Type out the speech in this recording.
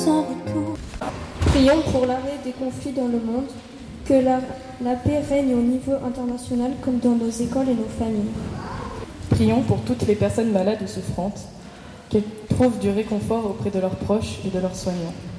sans retour. Prions pour l'arrêt des conflits dans le monde, que la paix règne au niveau international comme dans nos écoles et nos familles. Prions pour toutes les personnes malades ou souffrantes, qu'elles trouvent du réconfort auprès de leurs proches et de leurs soignants.